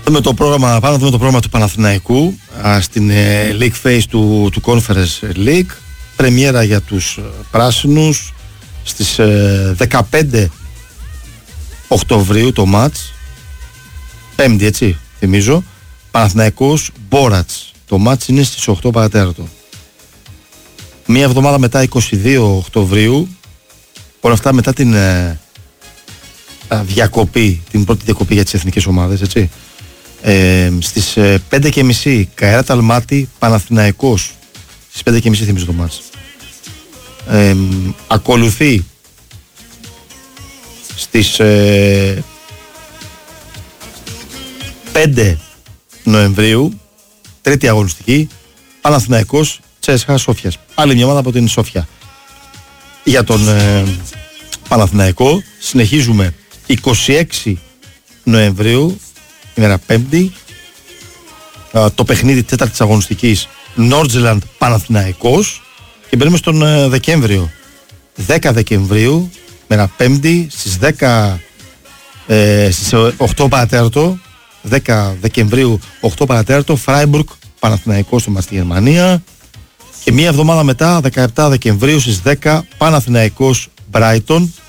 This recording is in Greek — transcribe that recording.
Πάμε να δούμε το πρόγραμμα του Παναθηναϊκού στην League Phase του Conference League. Πρεμιέρα για τους πράσινους στις 15 Οκτωβρίου το μάτς. Πέμπτη, έτσι θυμίζω. Παναθηναϊκός Μπόρατς. Το μάτς είναι στις 8 παρατέταρτο. Μία εβδομάδα μετά, 22 Οκτωβρίου, όλα αυτά μετά την διακοπή, την πρώτη διακοπή για τις εθνικές ομάδες, έτσι. Στις 5.30 Καέρατα Αλμάτι Παναθηναϊκός. Στις 5.30 θυμίζω το μάτς. Ακολουθεί στις 5 Νοεμβρίου, τρίτη αγωνιστική, Παναθηναϊκός CSKA Σόφιας. Άλλη μια ομάδα από την Σόφια. Για τον Παναθηναϊκό συνεχίζουμε 26 Νοεμβρίου, ημέρα Πέμπτη, το παιχνίδι τέταρτης αγωνιστικής Νόρτζελαντ Παναθηναϊκός, και μπαίνουμε στον Δεκέμβριο. 10 Δεκεμβρίου, ημέρα Πέμπτη, στις 8 παρατέταρτο, 10 Δεκεμβρίου 8 παρατέταρτο, Φράιμπουργκ Παναθηναϊκός στη Γερμανία. Και μία εβδομάδα μετά, 17 Δεκεμβρίου στις 10, Παναθηναϊκός Μπράιτον